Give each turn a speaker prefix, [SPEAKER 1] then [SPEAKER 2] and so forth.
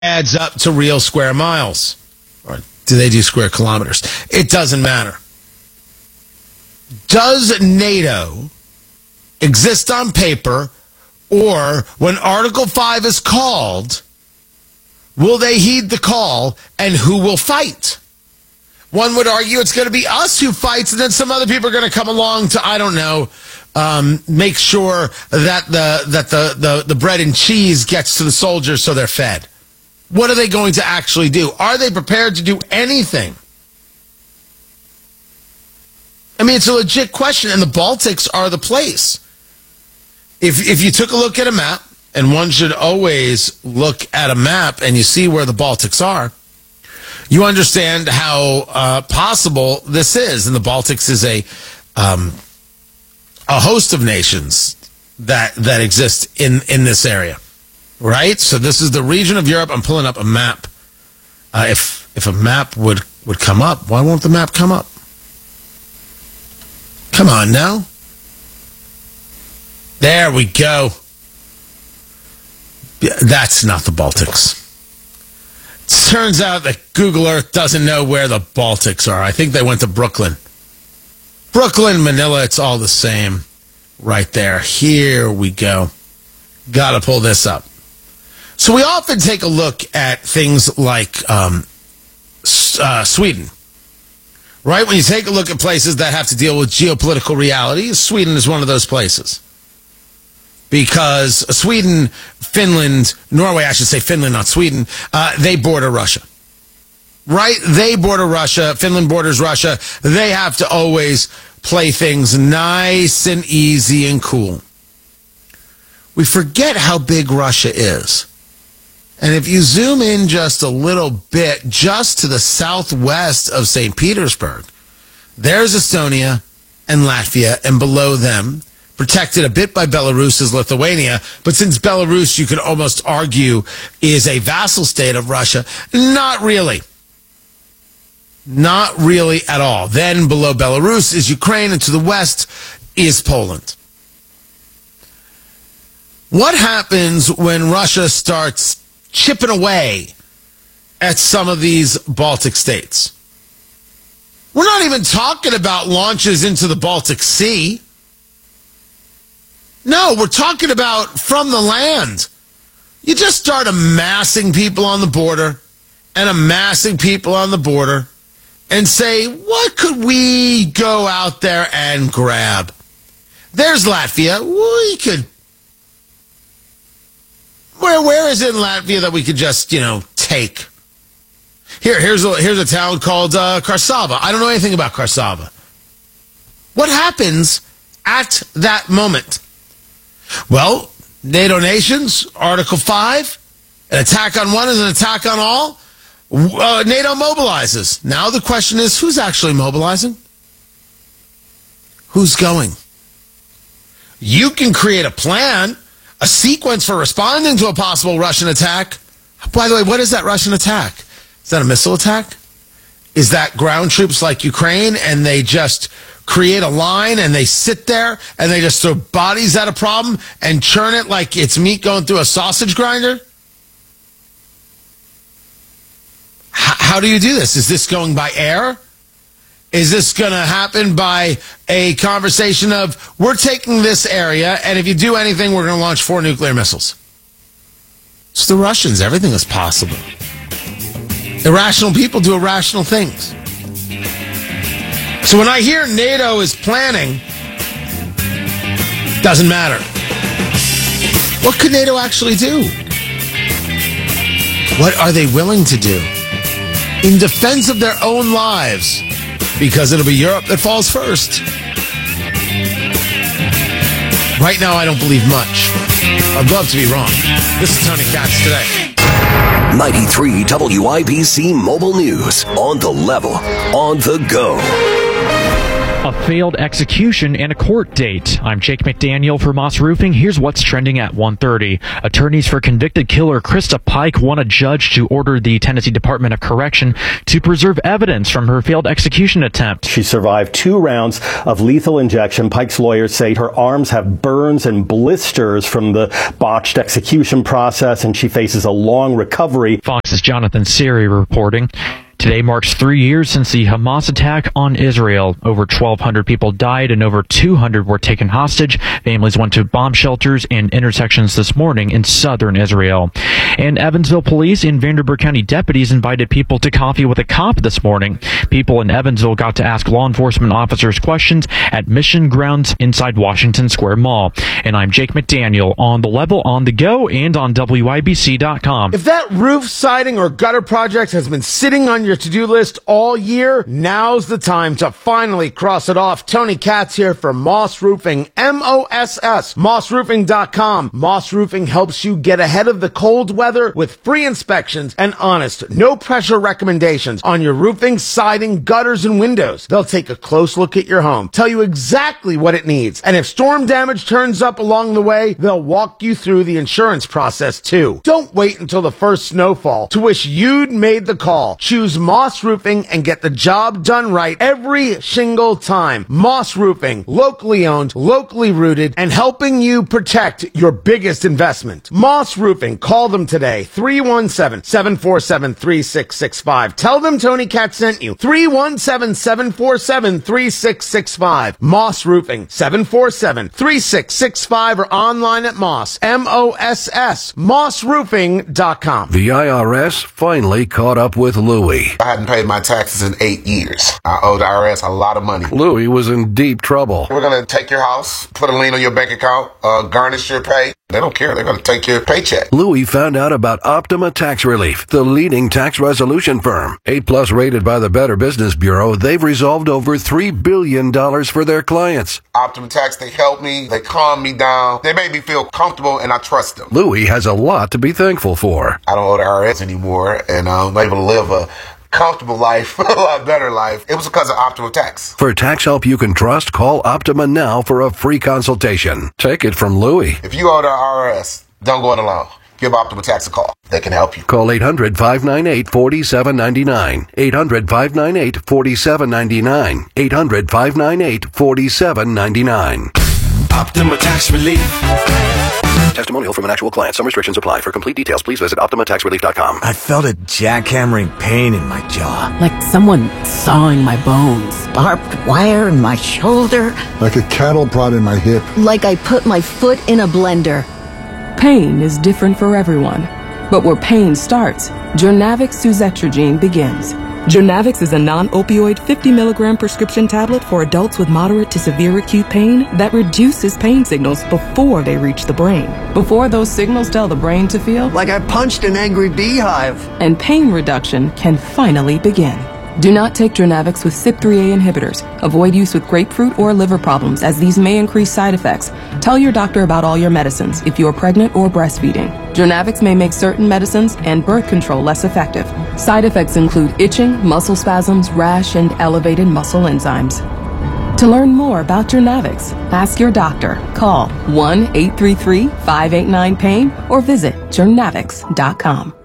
[SPEAKER 1] adds up to real square miles. Or do they do square kilometers? It doesn't matter. Does NATO exist on paper, or when Article 5 is called, will they heed the call, and who will fight? One would argue it's going to be us who fights, and then some other people are going to come along to, I don't know, make sure that the bread and cheese gets to the soldiers so they're fed. What are they going to actually do? Are they prepared to do anything? I mean, it's a legit question, and the Baltics are the place. If you took a look at a map, and one should always look at a map and you see where the Baltics are, you understand how possible this is. And the Baltics is a host of nations that exist in this area. Right? So this is the region of Europe. I'm pulling up a map. If a map would come up, why won't the map come up? Come on now. There we go. That's not the Baltics. Turns out that Google Earth doesn't know where the Baltics are. I think they went to Brooklyn. Brooklyn, Manila, it's all the same. Right there. Here we go. Got to pull this up. So we often take a look at things like Sweden, right? When you take a look at places that have to deal with geopolitical realities, Sweden is one of those places. Because Sweden, Finland, Norway, I should say Finland, not Sweden, they border Russia. Right? They border Russia. Finland borders Russia. They have to always play things nice and easy and cool. We forget how big Russia is. And if you zoom in just a little bit, just to the southwest of St. Petersburg, there's Estonia and Latvia, and below them, protected a bit by Belarus, is Lithuania. But since Belarus, you could almost argue, is a vassal state of Russia, not really. Not really at all. Then below Belarus is Ukraine, and to the west is Poland. What happens when Russia starts chipping away at some of these Baltic states? We're not even talking about launches into the Baltic Sea. No, we're talking about from the land. You just start amassing people on the border and amassing people on the border and say, what could we go out there and grab? There's Latvia. We could... Where is it in Latvia that we could just, take? Here's a town called Karsava. I don't know anything about Karsava. What happens at that moment? Well, NATO nations, Article 5, an attack on one is an attack on all. NATO mobilizes. Now the question is, who's actually mobilizing? Who's going? You can create a plan, a sequence for responding to a possible Russian attack. By the way, what is that Russian attack? Is that a missile attack? Is that ground troops like Ukraine and they just create a line and they sit there and they just throw bodies at a problem and churn it like it's meat going through a sausage grinder? How do you do this? Is this going by air? Is this going to happen by a conversation of, we're taking this area, and if you do anything, we're going to launch 4 nuclear missiles? It's the Russians. Everything is possible. Irrational people do irrational things. So when I hear NATO is planning, doesn't matter. What could NATO actually do? What are they willing to do? In defense of their own lives, because it'll be Europe that falls first. Right now, I don't believe much. I'd love to be wrong. This is Tony Katz today.
[SPEAKER 2] 93 WIBC Mobile News. On the level. On the go.
[SPEAKER 3] A failed execution and a court date. I'm Jake McDaniel for Moss Roofing. Here's what's trending at 1:30. Attorneys for convicted killer Krista Pike want a judge to order the Tennessee Department of Correction to preserve evidence from her failed execution attempt.
[SPEAKER 4] She survived 2 rounds of lethal injection. Pike's lawyers say her arms have burns and blisters from the botched execution process, and she faces a long recovery.
[SPEAKER 3] Fox's Jonathan Siri reporting. Today marks 3 years since the Hamas attack on Israel. Over 1,200 people died and over 200 were taken hostage. Families went to bomb shelters and intersections this morning in southern Israel. And Evansville police and Vanderburgh County deputies invited people to coffee with a cop this morning. People in Evansville got to ask law enforcement officers questions at Mission Grounds inside Washington Square Mall. And I'm Jake McDaniel on The Level, on the go, and on WIBC.com.
[SPEAKER 1] If that roof, siding, or gutter project has been sitting on your to-do list all year, now's the time to finally cross it off. Tony Katz here for Moss Roofing, M-O-S-S, mossroofing.com. Moss Roofing helps you get ahead of the cold weather with free inspections and honest, no-pressure recommendations on your roofing, siding, gutters, and windows. They'll take a close look at your home, tell you exactly what it needs, and if storm damage turns up along the way, they'll walk you through the insurance process too. Don't wait until the first snowfall to wish you'd made the call. Choose Moss Roofing and get the job done right every single time. Moss Roofing, locally owned, locally rooted, and helping you protect your biggest investment. Moss Roofing, call them today, 317-747-3665. Tell them Tony Katz sent you, 317-747-3665. Moss Roofing, 747-3665, or online at Moss, M-O-S-S, mossroofing.com.
[SPEAKER 2] The IRS finally caught up with Louie.
[SPEAKER 5] I hadn't paid my taxes in 8 years. I owed the IRS a lot of money.
[SPEAKER 2] Louie was in deep trouble.
[SPEAKER 5] We're going to take your house, put a lien on your bank account, garnish your pay. They don't care. They're going to take your paycheck.
[SPEAKER 2] Louie found out about Optima Tax Relief, the leading tax resolution firm. 8+ rated by the Better Business Bureau, they've resolved over $3 billion for their clients.
[SPEAKER 5] Optima Tax, they help me. They calm me down. They make me feel comfortable, and I trust them.
[SPEAKER 2] Louie has a lot to be thankful for.
[SPEAKER 5] I don't owe the IRS anymore, and I'm able to live a comfortable life, a lot better life. It was because of Optima Tax.
[SPEAKER 2] For tax help you can trust, call Optima now for a free consultation. Take it from Louie.
[SPEAKER 5] If you owe the IRS, don't go it alone. Give Optima Tax a call. They can help you.
[SPEAKER 2] Call 800-598-4799. 800-598-4799. 800-598-4799.
[SPEAKER 6] Optima Tax Relief.
[SPEAKER 2] Testimonial from an actual client. Some restrictions apply. For complete details, please visit OptimaTaxRelief.com.
[SPEAKER 6] I felt a jackhammering pain in my jaw.
[SPEAKER 7] Like someone sawing my bones.
[SPEAKER 8] Barbed wire in my shoulder.
[SPEAKER 9] Like a cattle prod in my hip.
[SPEAKER 8] Like I put my foot in a blender.
[SPEAKER 10] Pain is different for everyone. But where pain starts, Journavx suzetrigine begins. Journavx is a non-opioid 50-milligram prescription tablet for adults with moderate to severe acute pain that reduces pain signals before they reach the brain. Before those signals tell the brain to feel
[SPEAKER 6] Like I punched an angry beehive.
[SPEAKER 10] and pain reduction can finally begin. Do not take Journavx with CYP3A inhibitors. Avoid use with grapefruit or liver problems, as these may increase side effects. Tell your doctor about all your medicines if you are pregnant or breastfeeding. Journavx may make certain medicines and birth control less effective. Side effects include itching, muscle spasms, rash, and elevated muscle enzymes. To learn more about Journavx, ask your doctor. Call 1-833-589-PAIN or visit journavx.com.